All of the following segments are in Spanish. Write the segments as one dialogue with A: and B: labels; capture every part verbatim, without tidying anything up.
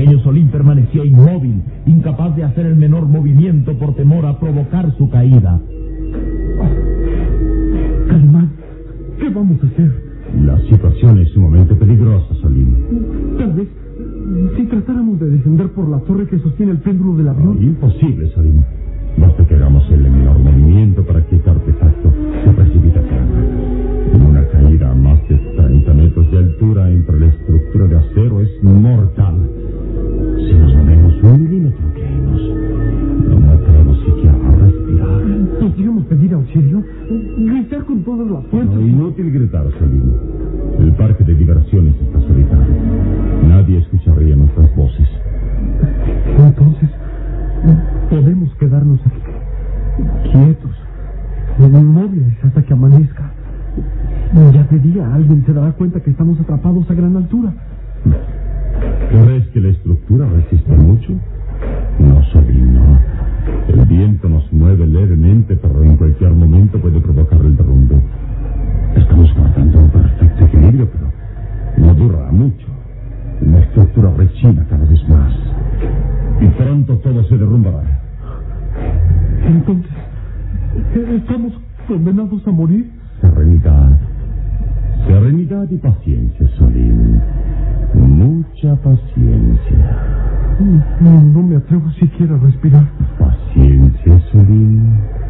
A: pequeño Solín permanecía inmóvil, incapaz de hacer el menor movimiento por temor a provocar su caída.
B: Calimán, ¿qué vamos a hacer?
C: La situación es sumamente peligrosa, Solín.
B: Tal vez, si tratáramos de descender por la torre que sostiene el péndulo del avión.
C: No, imposible, Solín. Basta que hagamos el menor movimiento para que este artefacto se precipite a tierra. Una caída a más de treinta metros de altura entre la estructura de acero es mortal. Si nos movemos un milímetro, caemos. No me atrevo siquiera a respirar.
B: ¿Podríamos pedir auxilio? Gritar con todas las fuerzas.
C: No, inútil gritar, Solín. El parque de diversiones está solitario. Nadie escucharía nuestras voces.
B: Entonces, podemos quedarnos aquí, quietos, inmóviles hasta que amanezca. Ya de día alguien se dará cuenta que estamos atrapados a gran altura.
C: ¿Crees que la estructura resiste mucho? No, Solín, no. El viento nos mueve levemente, pero en cualquier momento puede provocar el derrumbe. Estamos guardando un perfecto equilibrio, pero no durará mucho. La estructura rechina cada vez más. Y pronto todo se derrumbará.
B: Entonces, ¿estamos condenados a morir?
C: Serenidad. Serenidad y paciencia, Solín. Mucha paciencia.
B: No, no me atrevo siquiera a respirar.
C: Paciencia, Solín.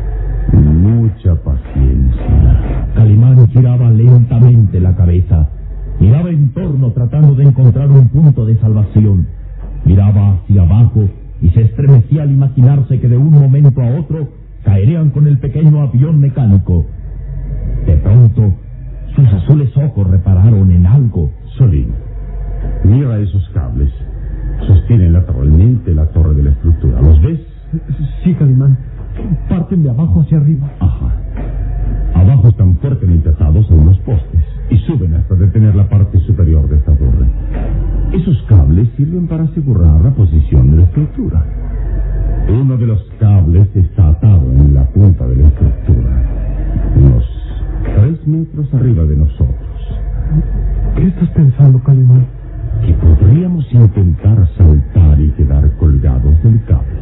C: Mucha paciencia.
A: Calimán giraba lentamente la cabeza. Miraba en torno tratando de encontrar un punto de salvación. Miraba hacia abajo y se estremecía al imaginarse que de un momento a otro caerían con el pequeño avión mecánico. De pronto, sus azules ojos repararon en algo.
C: Solín, mira esos cables. Sostienen lateralmente la torre de la estructura. ¿Los ves?
B: Sí, Calimán. Parten de abajo hacia arriba.
C: Ajá. Abajo están fuertemente atados a unos postes y suben hasta detener la parte superior de esta torre. Esos cables sirven para asegurar la posición de la estructura. Uno de los cables está atado en la punta de la estructura, unos tres metros arriba de nosotros.
B: ¿Qué estás pensando, Calimán?
C: Que podríamos intentar saltar y quedar colgados del cable.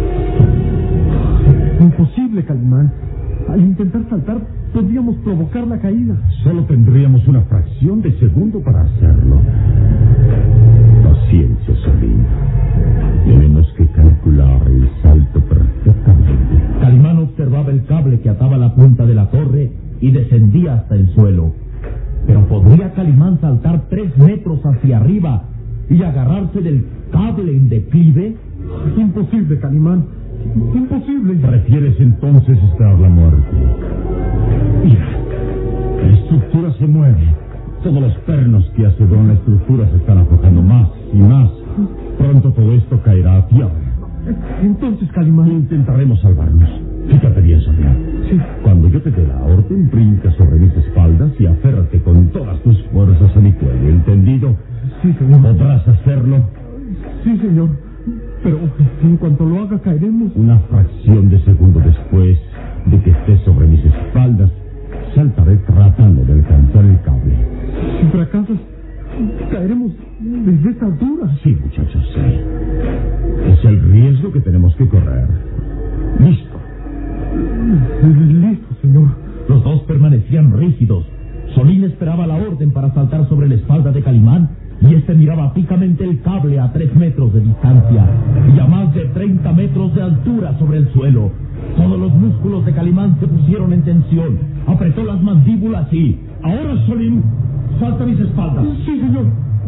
B: Imposible, Calimán. Al intentar saltar, podríamos provocar la caída.
C: Solo tendríamos una fracción de segundo para hacerlo. Paciencia, Solín. Tenemos que calcular el salto perfectamente.
A: Calimán observaba el cable que ataba la punta de la torre y descendía hasta el suelo. Pero ¿podría Calimán saltar tres metros hacia arriba y agarrarse del cable en declive?
B: Imposible, Calimán. Imposible.
C: ¿Prefieres entonces estar la muerte? Mira, la estructura se mueve. Todos los pernos que aseguran la estructura se están aflojando más y más. Pronto todo esto caerá a tierra.
B: Entonces, Calimán...
C: Intentaremos salvarnos. Fíjate bien, Solín.
B: Sí.
C: Cuando yo te dé la orden, brinca sobre mis espaldas y aférrate con todas tus fuerzas a mi cuello. ¿Entendido?
B: Sí, señor.
C: ¿Podrás hacerlo?
B: Sí, señor. Pero en cuanto lo haga, caeremos.
C: Una fracción de segundo después de que estés sobre mis espaldas, saltaré tratando de alcanzar el cable.
B: Si fracasas, caeremos desde esta altura.
C: Sí, muchachos, sí. Es el riesgo que tenemos que correr. Listo.
B: Listo, señor.
A: Los dos permanecían rígidos. Solín esperaba la orden para saltar sobre la espalda de Calimán y este miraba fijamente el cable a tres metros de distancia y a más de treinta metros de altura sobre el suelo. Todos los músculos de Calimán se pusieron en tensión. Apretó las mandíbulas y...
C: Ahora, Solín, salta a mis espaldas.
B: Sí, señor.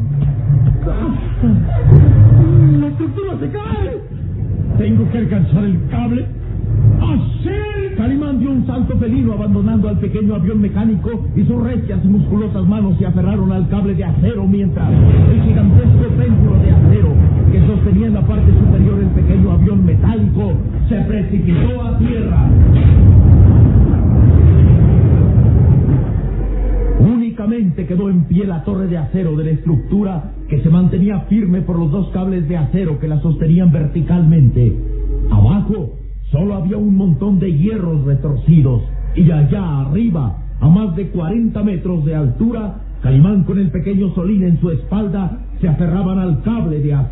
B: La estructura se cae.
C: Tengo que alcanzar el cable.
A: ¡Así! Calimán dio un salto felino abandonando al pequeño avión mecánico y sus recias y musculosas manos se aferraron al cable de acero mientras el gigantesco péndulo de acero que sostenía en la parte superior el pequeño avión metálico se precipitó a tierra. Únicamente quedó en pie la torre de acero de la estructura que se mantenía firme por los dos cables de acero que la sostenían verticalmente. Abajo solo había un montón de hierros retorcidos y allá arriba, a más de cuarenta metros de altura, Calimán con el pequeño Solín en su espalda se aferraban al cable de acero.